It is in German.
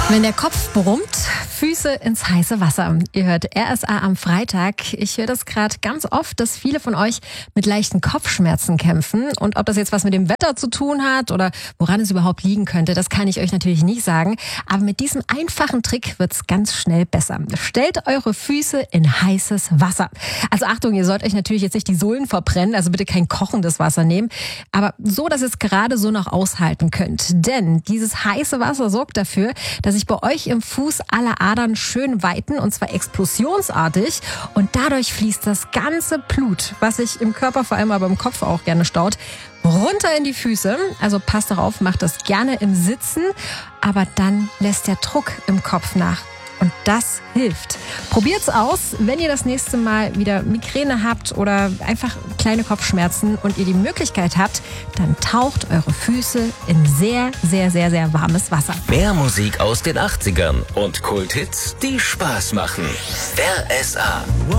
Wenn der Kopf brummt, Füße ins heiße Wasser. Ihr hört RSA am Freitag. Ich höre das gerade ganz oft, dass viele von euch mit leichten Kopfschmerzen kämpfen. Und ob das jetzt was mit dem Wetter zu tun hat oder woran es überhaupt liegen könnte, das kann ich euch natürlich nicht sagen. Aber mit diesem einfachen Trick wird's ganz schnell besser. Stellt eure Füße in heißes Wasser. Also Achtung, ihr sollt euch natürlich jetzt nicht die Sohlen verbrennen, also bitte kein kochendes Wasser nehmen. Aber so, dass ihr es gerade so noch aushalten könnt. Denn dieses heiße Wasser sorgt dafür, dass sich bei euch im Fuß alle Adern schön weiten, und zwar explosionsartig. Und dadurch fließt das ganze Blut, was sich im Körper, vor allem aber im Kopf auch gerne staut, runter in die Füße. Also passt darauf, macht das gerne im Sitzen, aber dann lässt der Druck im Kopf nach. Und das hilft. Probiert's aus, wenn ihr das nächste Mal wieder Migräne habt oder einfach kleine Kopfschmerzen und ihr die Möglichkeit habt, dann taucht eure Füße in sehr, sehr, sehr, sehr warmes Wasser. Mehr Musik aus den 80ern und Kulthits, die Spaß machen. RSA.